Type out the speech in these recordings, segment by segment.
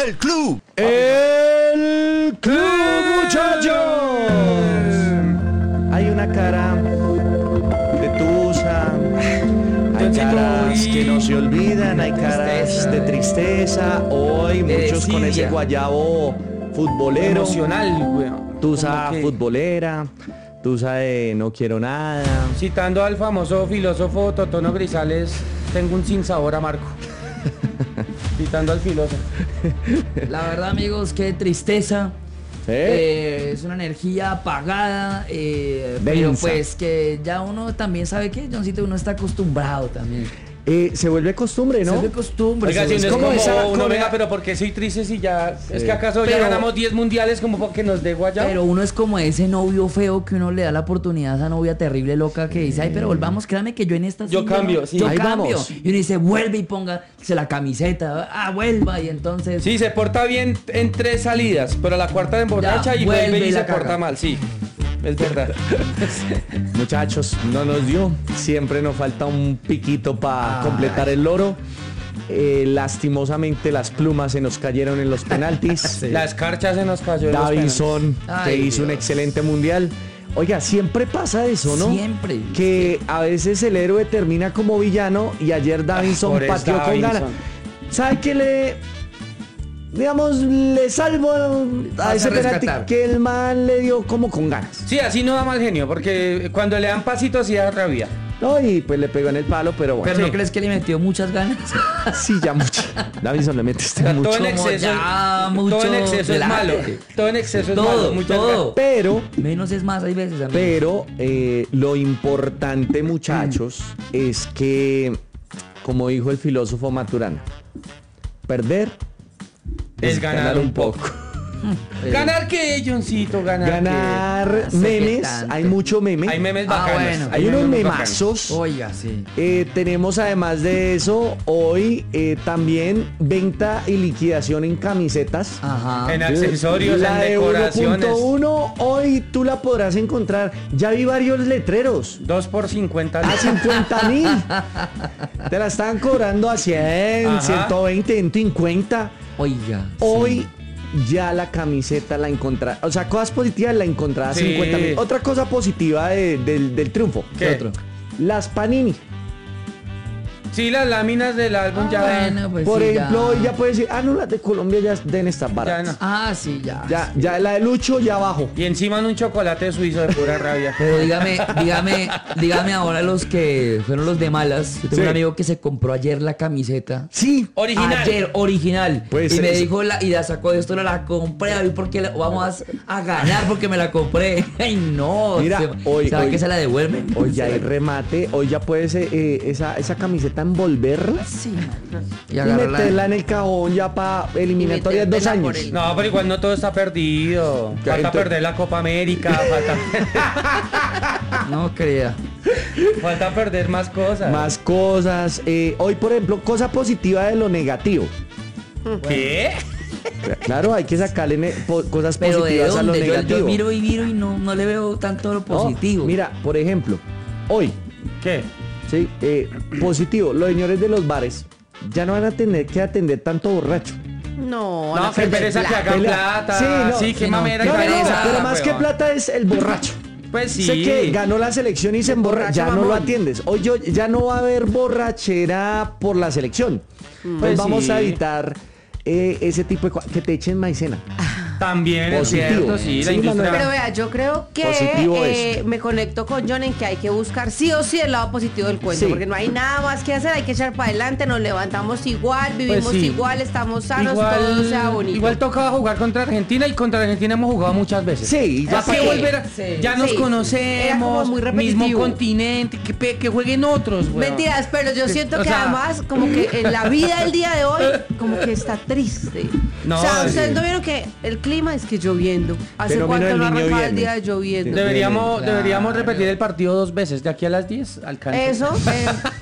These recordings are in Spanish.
El club. El club, muchachos. Hay una cara de tusa, hay caras que no se olvidan, hay caras de tristeza. Hoy muchos con ese guayabo futbolero, emocional, weón. Tusa futbolera, tusa de no quiero nada. Citando al famoso filósofo Totono Grisales, tengo un sinsabor amargo. Citando al filósofo. La verdad, amigos, qué tristeza. Es una energía apagada, pero pues que ya uno también sabe que Johncito, uno está acostumbrado también. Se vuelve costumbre, ¿no? Se vuelve costumbre. Oiga, si no es como esa uno, venga, pero porque soy triste si ya... Sí. Es que acaso ya ganamos 10 mundiales como para que nos dé guayabo. Pero uno es como ese novio feo que uno le da la oportunidad a esa novia terrible loca que dice, ay, pero volvamos, créame que yo en esta... Yo cambio, no, sí. Yo ahí cambio. Vamos. Y uno dice, vuelve y póngase la camiseta, vuelva, y entonces... Sí, se porta bien en 3 salidas, pero la cuarta de emborracha y vuelve y se porta mal, sí. Es verdad. Muchachos, no nos dio. Siempre nos falta un piquito para completar el loro. Lastimosamente las plumas se nos cayeron en los penaltis. Sí. La escarcha se nos cayó. Davinson, que hizo un excelente mundial. Oiga, siempre pasa eso, ¿no? Siempre. Que a veces el héroe termina como villano y ayer Davinson pateó con ganas. ¿Sabe qué digamos, le salvo a ese penalti que el man le dio como con ganas? Sí, así no da mal genio, porque cuando le dan pasitos sí da rabia. No, y pues le pegó en el palo, pero bueno. ¿Pero no crees que le metió muchas ganas? Sí, ya mucho. Davinson le metiste mucho. Todo en exceso, todo en exceso es malo. Todo en exceso es malo. Todo. Pero... menos es más, hay veces, amigo. Pero lo importante, muchachos, es que, como dijo el filósofo Maturana, perder es ganar un poco. ¿Ganar qué, Johncito? Ganar memes. Hay mucho meme. Hay memes bacanos. Bueno. Hay unos memazos. Oiga, sí. Tenemos además de eso hoy también venta y liquidación en camisetas. Ajá. En accesorios, la en decoraciones. De 1.1 hoy tú la podrás encontrar. Ya vi varios letreros. 2 por 50. A 50.000. Te la están cobrando a 100, Ajá. 120, 150. Oiga. Hoy ya la camiseta la encontré. O sea, cosas positivas la encontré a 50.000. Otra cosa positiva del triunfo. ¿Qué otro? Las Panini. Sí, las láminas del álbum ya. Bueno, pues Por sí, ejemplo, hoy ya puedes decir, no, las de Colombia ya deben estar baratas. Ya no. Sí, ya. Ya la de Lucho ya abajo. Y encima en un chocolate suizo de pura rabia. Pero dígame ahora los que fueron los de malas. Yo tengo un amigo que se compró ayer la camiseta. Sí. Original. Ayer, original. Pues y me es... dijo, y la sacó de esto, la compré, a ver por qué vamos a ganar porque me la compré. Ay, no. Mira, hoy que se la devuelven? Hoy ya hay remate. Hoy ya puedes esa camiseta envolverla. Sí. Y meterla en el cajón ya para eliminatorias 2 años. No, pero igual no todo está perdido. Falta perder la Copa América. No crea. Falta perder más cosas. Más cosas. Hoy, por ejemplo, cosa positiva de lo negativo. ¿Qué? Claro, hay que sacarle cosas Pero positivas ¿de a lo dónde? negativo. Yo miro y no le veo tanto lo positivo. No, mira, por ejemplo, hoy, ¿Qué? sí, positivo, los señores de los bares ya no van a tener que atender tanto borracho. No, No, qué pereza que hagan plata. Sí, qué mamera. Pero más que plata es el borracho. Pues sí. Sé que ganó la selección y se emborracha, ya no lo atiendes. Hoy ya no va a haber borrachera por la selección. Pues vamos a evitar ese tipo de cosas. Que te echen maicena. También es Positivo. cierto, sí, la Sí, industria. Pero vea, yo creo Positivo que es. me conecto con John en que hay que buscar sí o sí el lado positivo del cuento, Sí. porque no hay nada más que hacer, hay que echar para adelante, nos levantamos igual, vivimos sí. igual, estamos sanos, todo sea bonito. Igual tocaba jugar contra Argentina y contra Argentina hemos jugado muchas veces. Sí, Ya ya para sí, volver a, sí. ya nos Sí. Era como conocemos, muy repetitivo. mismo continente, que jueguen otros, güey. Mentiras, pero yo siento O que sea, además como que en la vida del día de hoy como que está triste. No, o sea, sí. ustedes no vieron que el clima es que lloviendo. ¿Hace Fenómeno cuánto del no niño arrancaba el viene. día de lloviendo? Sí. Deberíamos Claro. repetir el partido 2 veces, de aquí a las 10 alcanza. Eso,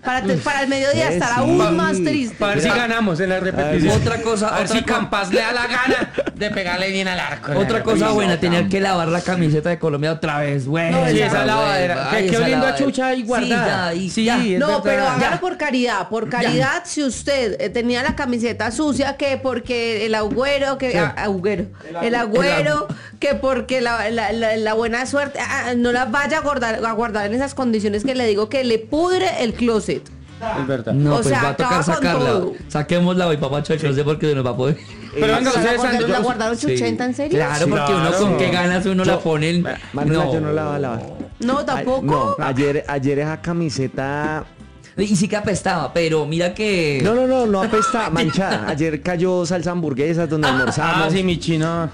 Para el mediodía estar aún más triste. Para ver si ganamos en la repetición. Otra cosa, a ver si Campas le da la gana de pegarle bien al arco. Otra cosa buena, tener que lavar la camiseta de Colombia otra vez, güey. No, Sí, esa lavadera. Que oliendo a chucha y guardada. Sí, No, pero verdad. hágalo por caridad. Por caridad, si usted tenía la camiseta sucia, que porque el agüero, que el agüero, que porque la buena suerte, no la vaya a guardar en esas condiciones que le digo que le pudre el closet. Es verdad. No, O pues sea, va a tocar acaba con sacarla. todo. Saquémosla hoy, papacho, no sé por qué no va a poder. Pero venga, ustedes ¿La guardaron chuchenta en serio? Claro, porque uno Claro. con qué ganas uno la pone en... Manuela, yo no la voy a lavar. No, tampoco. No, ayer esa camiseta... Y sí que apestaba, pero mira que... No apesta, manchada. Ayer cayó salsa hamburguesas donde almorzamos. Ah, sí, mi chino.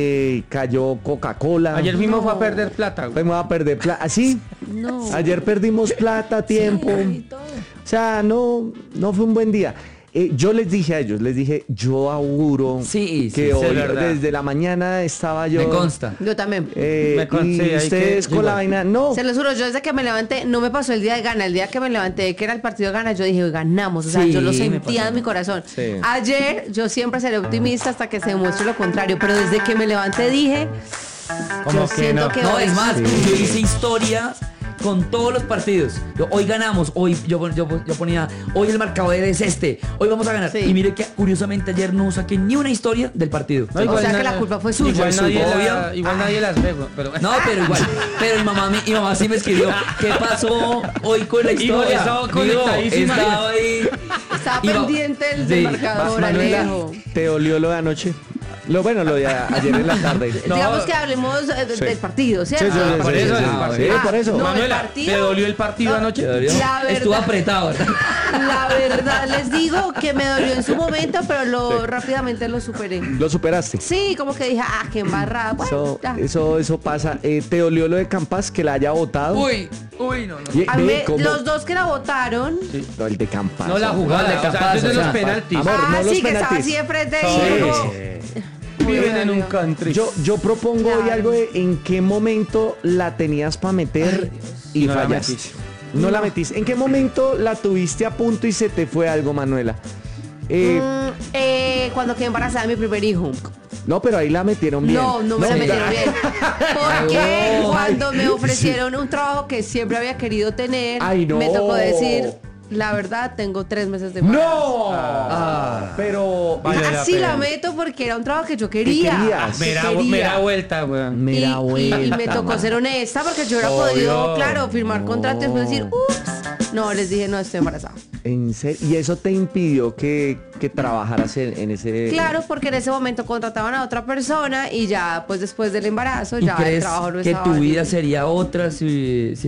Cayó Coca-Cola. Ayer fuimos a perder plata. güey. Fuimos a perder plata. ¿Así? No. Ayer perdimos plata, tiempo. O sea, no fue un buen día. Yo les dije a ellos, yo auguro Sí, que sí, hoy, es verdad. desde la mañana estaba yo... Me consta. Yo también. Me consta, y sí, hay ustedes que- con la igual. vaina, no. Se los juro, yo desde que me levanté, no me pasó el día de Gana. El día que me levanté, que era el partido de Gana, yo dije, "Hoy ganamos". O sea, Sí, yo lo me sentía pasó. en mi corazón. Sí. Ayer, yo siempre seré optimista hasta que se demuestre lo contrario. Pero desde que me levanté dije, Como yo que siento no. que No, hoy- es más, Sí. yo hice historias con todos los partidos. Hoy ganamos, hoy yo ponía, hoy el marcador es este, hoy vamos a ganar. Sí. Y mire que curiosamente ayer no saqué ni una historia del partido. No, O sea que na- la culpa fue suya. Igual nadie, Obvio. igual nadie las ve, güey, pero... No, pero igual. Pero mi mamá sí me escribió, ¿qué pasó hoy con la Hijo, historia? estaba Digo, conectadísima. estaba ahí. Estaba Y va- pendiente del Sí. marcador, Manuela, Alejo. ¿te dolió lo de anoche? Lo de ayer en la tarde. No. Digamos que hablemos del partido, ¿cierto? Sí, sí, por eso, sí, el sí, partido. por eso. No, el Manuela, partido- ¿te dolió el partido anoche? La verdad- Estuvo apretado, ¿verdad? La verdad les digo que me dolió en su momento, pero rápidamente lo superé. ¿Lo superaste? Sí, como que dije, qué embarrada. Bueno, ya. Eso pasa. ¿Te dolió lo de Campas que la haya votado? Uy, no. Y- A mí ve cómo- los dos que la votaron. No, el de Campas. No la jugada, de o sea, Campas, desde o los sea, penaltis. amor, no los Sí, que estaba penaltis. así de frente Sí. y luego- Viven en un Dios. country. Yo propongo hoy Claro. algo de en qué momento la tenías para meter y No la fallaste. metiste. No la metiste. ¿En qué momento la tuviste a punto y se te fue algo, Manuela? Cuando quedé embarazada de mi primer hijo. No, pero ahí la metieron bien. No me la metieron bien. Porque No. cuando me Ay, ofrecieron un trabajo que siempre había querido tener, Ay, no. me tocó decir, la verdad, tengo 3 meses de embarazo. ¡No! Pero... Vale la Así la pena. meto porque era un trabajo que yo quería. querías? que Mera quería. vuelta, weón. Y, Mira, y me tocó vuelta, ser honesta porque yo hubiera Obvio. podido, claro, firmar contrato y después decir, ups. No, les dije, no, estoy embarazada. ¿En serio? ¿Y eso te impidió que trabajaras en ese... Claro, porque en ese momento contrataban a otra persona y ya, pues después del embarazo, ¿Y ya el crees trabajo no que estaba tu vida bien. sería otra si